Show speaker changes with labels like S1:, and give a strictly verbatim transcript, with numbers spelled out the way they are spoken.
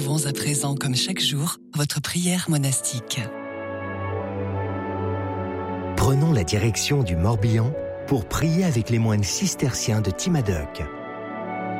S1: Poursuivons à présent, comme chaque jour, votre prière monastique.
S2: Prenons la direction du Morbihan pour prier avec les moines cisterciens de Timadoc.